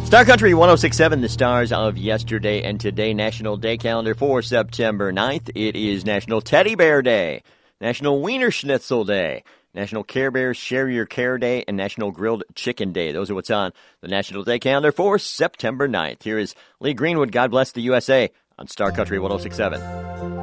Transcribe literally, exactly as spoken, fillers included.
Star Country one oh six point seven, the stars of yesterday and today. National Day calendar for September ninth. It is National Teddy Bear Day, National Wiener Schnitzel Day, National Care Bears Share Your Care Day, and National Grilled Chicken Day. Those are what's on the National Day calendar for September ninth. Here is Lee Greenwood, God Bless the U S A, on Star Country one oh six point seven.